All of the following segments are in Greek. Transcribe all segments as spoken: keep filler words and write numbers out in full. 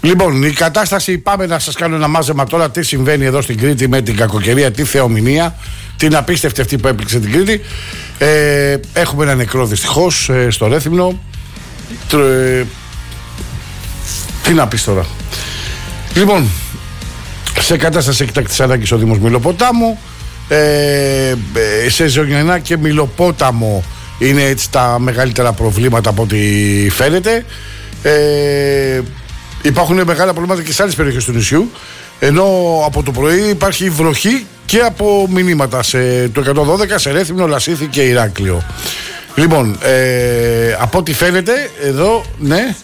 Λοιπόν, η κατάσταση, πάμε να σας κάνω ένα μάζεμα τώρα τι συμβαίνει εδώ στην Κρήτη με την κακοκαιρία, τη θεομηνία, την απίστευτη αυτή που έπληξε την Κρήτη. Ε, έχουμε ένα νεκρό δυστυχώς ε, στο Ρέθυμνο. Ε, τι να πεις τώρα. Λοιπόν, σε κατάσταση εκτάκτης ανάγκης ο Δήμος Μηλοποτάμου. Ε, σε Ζωνιανά και Μηλοπόταμο είναι έτσι τα μεγαλύτερα προβλήματα από ό,τι φαίνεται. Ε, υπάρχουν μεγάλα προβλήματα και σε άλλες περιοχές του νησιού, ενώ από το πρωί υπάρχει βροχή και από μηνύματα σε το εκατόν δώδεκα, σε Ρέθυμνο, Λασίθι και Ηράκλειο. Λοιπόν, ε, από ό,τι φαίνεται εδώ, ναι,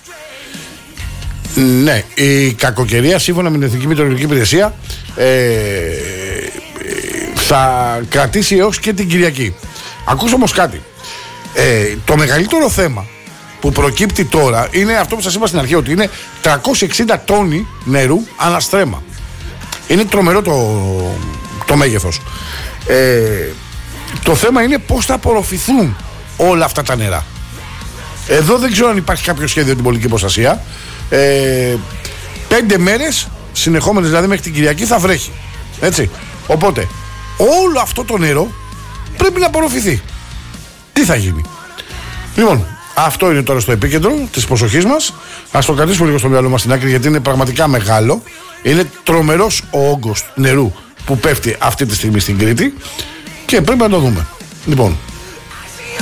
ναι, η κακοκαιρία σύμφωνα με την Εθνική Μετεωρολογική Υπηρεσία ε, θα κρατήσει έως και την Κυριακή. Ακούς όμως κάτι. Ε, το μεγαλύτερο θέμα που προκύπτει τώρα είναι αυτό που σας είπα στην αρχή, ότι είναι τριακόσιοι εξήντα τόνοι νερού αναστρέμα. Είναι τρομερό το, το μέγεθος. Ε, το θέμα είναι πώς θα απορροφηθούν όλα αυτά τα νερά. Εδώ δεν ξέρω αν υπάρχει κάποιο σχέδιο την πολιτική προστασία. Ε, πέντε μέρες συνεχόμενες, δηλαδή μέχρι την Κυριακή, θα βρέχει. Έτσι. Οπότε όλο αυτό το νερό πρέπει να απορροφηθεί. Τι θα γίνει? Λοιπόν, αυτό είναι τώρα στο επίκεντρο της προσοχής μας. Ας το κρατήσουμε λίγο στο μυαλό μας στην άκρη, γιατί είναι πραγματικά μεγάλο. Είναι τρομερός ο όγκος νερού που πέφτει αυτή τη στιγμή στην Κρήτη και πρέπει να το δούμε. Λοιπόν,